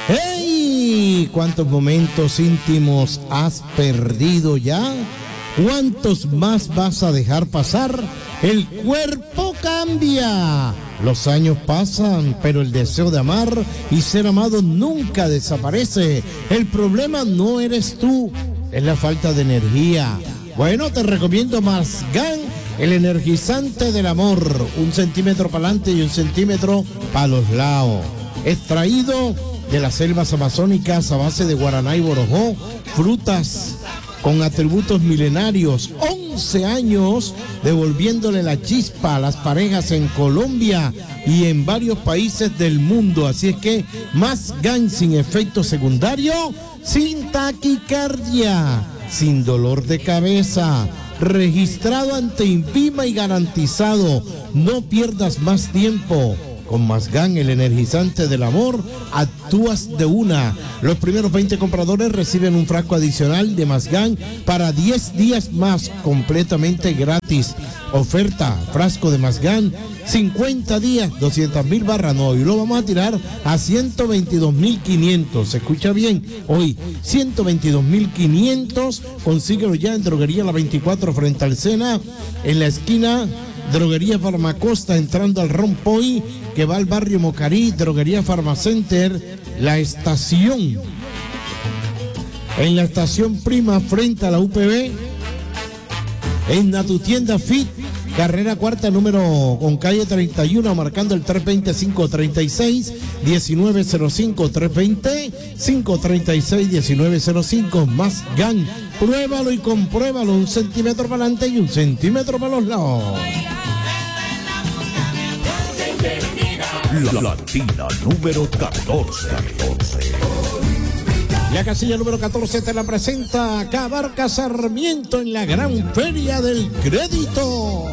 ¡Hey! ¿Cuántos momentos íntimos has perdido ya? ¿Cuántos más vas a dejar pasar? El cuerpo cambia. Los años pasan, pero el deseo de amar y ser amado nunca desaparece. El problema no eres tú, es la falta de energía. Bueno, te recomiendo Mazgán, el energizante del amor. 1 centímetro para adelante y 1 centímetro para los lados. Extraído de las selvas amazónicas a base de guaraná y borojó, frutas con atributos milenarios, 11 años devolviéndole la chispa a las parejas en Colombia y en varios países del mundo. Así es que Mazgán sin efecto secundario, sin taquicardia, sin dolor de cabeza, registrado ante INVIMA y garantizado. No pierdas más tiempo. Con Mazgán, el energizante del amor, actúas de una. Los primeros 20 compradores reciben un frasco adicional de Mazgán para 10 días más, completamente gratis. Oferta, frasco de Mazgán, 50 días, 200,000 barras. No, y lo vamos a tirar a 122,500. ¿Se escucha bien? Hoy, 122,500. Consíguelo ya en Droguería La 24 frente al Sena, en la esquina Droguería Farmacosta, entrando al Rompoy, que va al barrio Mocarí, Droguería Farmacenter, La Estación. En la Estación Prima, frente a la UPB, en tu tienda Fit, carrera cuarta, número con calle 31, marcando el 320-536-1905, 320-536-1905, Mazgán. Pruébalo y compruébalo, 1 centímetro para adelante y 1 centímetro para los lados. La Latina número 14. La casilla número 14 te la presenta Cabarca Sarmiento en la Gran Feria del Crédito.